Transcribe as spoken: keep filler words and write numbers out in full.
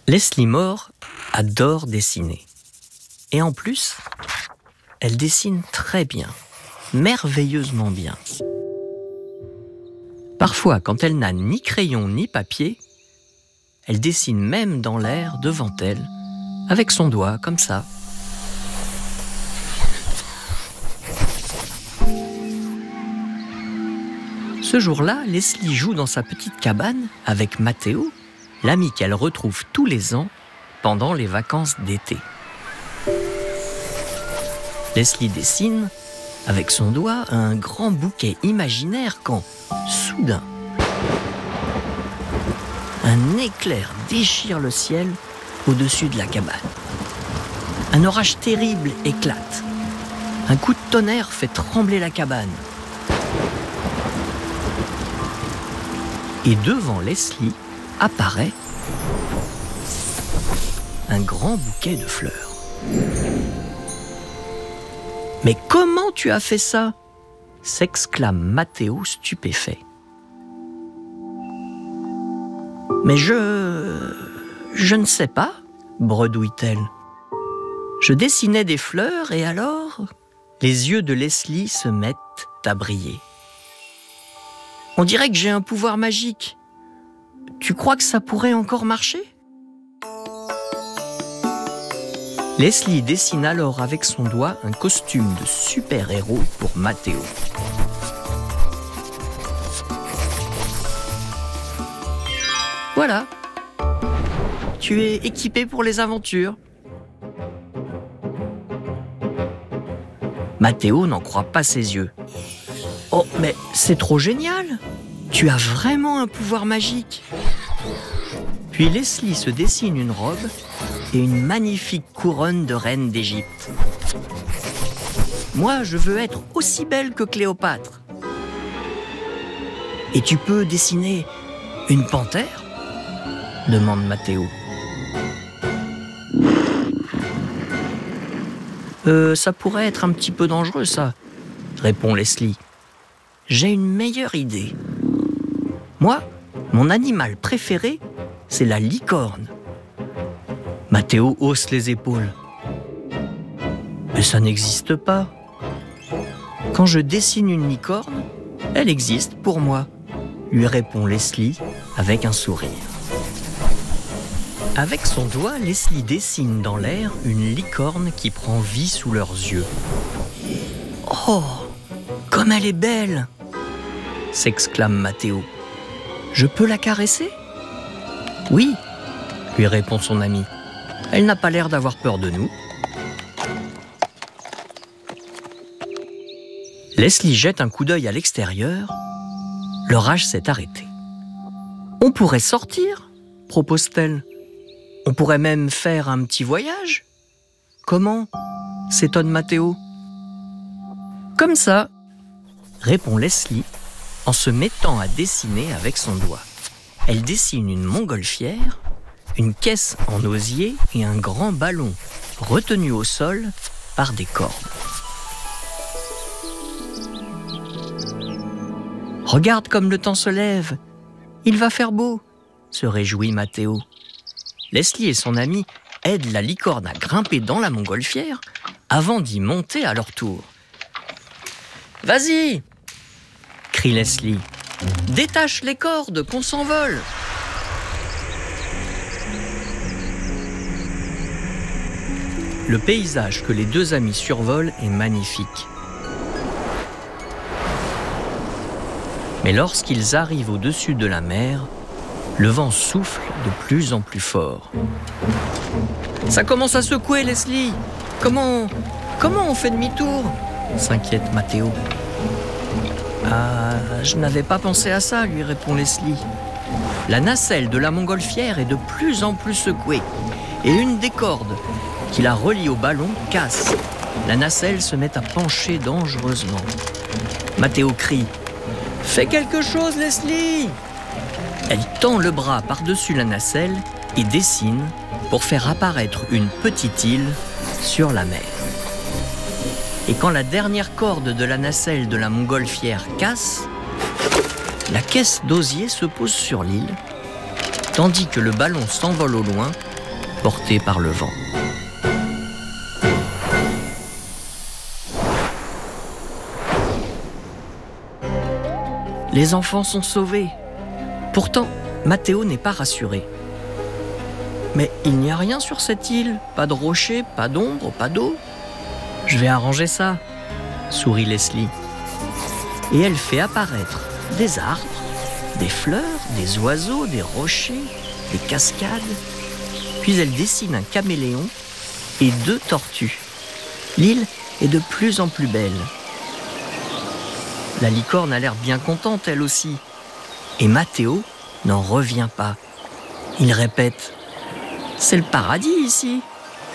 Leslie Moore adore dessiner. Et en plus, elle dessine très bien, merveilleusement bien. Parfois, quand elle n'a ni crayon ni papier, elle dessine même dans l'air devant elle, avec son doigt, comme ça. Ce jour-là, Leslie joue dans sa petite cabane avec Matteo, l'ami qu'elle retrouve tous les ans pendant les vacances d'été. Leslie dessine, avec son doigt, un grand bouquet imaginaire quand, soudain, un éclair déchire le ciel au-dessus de la cabane. Un orage terrible éclate. Un coup de tonnerre fait trembler la cabane. Et devant Leslie apparaît un grand bouquet de fleurs. « Mais comment tu as fait ça ?» s'exclame Matteo stupéfait. « Mais je... je ne sais pas, » bredouille-t-elle. « Je dessinais des fleurs et alors... » Les yeux de Leslie se mettent à briller. « On dirait que j'ai un pouvoir magique. Tu crois que ça pourrait encore marcher ?» Leslie dessine alors avec son doigt un costume de super-héros pour Matteo. Voilà, tu es équipé pour les aventures. Matteo n'en croit pas ses yeux. Oh, mais c'est trop génial! Tu as vraiment un pouvoir magique. Puis Leslie se dessine une robe et une magnifique couronne de reine d'Égypte. Moi, je veux être aussi belle que Cléopâtre. Et tu peux dessiner une panthère ? Demande Matteo. Euh, ça pourrait être un petit peu dangereux, ça, répond Leslie. J'ai une meilleure idée. Moi, mon animal préféré, c'est la licorne. Matteo hausse les épaules. Mais ça n'existe pas. Quand je dessine une licorne, elle existe pour moi, lui répond Leslie avec un sourire. Avec son doigt, Leslie dessine dans l'air une licorne qui prend vie sous leurs yeux. Oh, comme elle est belle! S'exclame Matteo. Je peux la caresser ? Oui, lui répond son ami. Elle n'a pas l'air d'avoir peur de nous. Leslie jette un coup d'œil à l'extérieur. L'orage s'est arrêté. On pourrait sortir, propose-t-elle. On pourrait même faire un petit voyage. Comment ? S'étonne Matteo. Comme ça, répond Leslie en se mettant à dessiner avec son doigt. Elle dessine une montgolfière, une caisse en osier et un grand ballon retenu au sol par des cordes. Regarde comme le temps se lève. Il va faire beau, se réjouit Matteo. Leslie et son ami aident la licorne à grimper dans la montgolfière avant d'y monter à leur tour. « Vas-y !» crie Leslie. « Détache les cordes, qu'on s'envole !» Le paysage que les deux amis survolent est magnifique. Mais lorsqu'ils arrivent au-dessus de la mer, le vent souffle de plus en plus fort. « Ça commence à secouer, Leslie ! Comment, comment on fait demi-tour ?» s'inquiète Matteo. « Ah, je n'avais pas pensé à ça, » lui répond Leslie. La nacelle de la montgolfière est de plus en plus secouée et une des cordes qui la relie au ballon casse. La nacelle se met à pencher dangereusement. Matteo crie « Fais quelque chose, Leslie !» Elle tend le bras par-dessus la nacelle et dessine pour faire apparaître une petite île sur la mer. Et quand la dernière corde de la nacelle de la montgolfière casse, la caisse d'osier se pose sur l'île, tandis que le ballon s'envole au loin portés par le vent. Les enfants sont sauvés. Pourtant, Matteo n'est pas rassuré. Mais il n'y a rien sur cette île, pas de rochers, pas d'ombre, pas d'eau. Je vais arranger ça, sourit Leslie. Et elle fait apparaître des arbres, des fleurs, des oiseaux, des rochers, des cascades. Puis elle dessine un caméléon et deux tortues. L'île est de plus en plus belle. La licorne a l'air bien contente, elle aussi. Et Matteo n'en revient pas. Il répète « C'est le paradis ici !»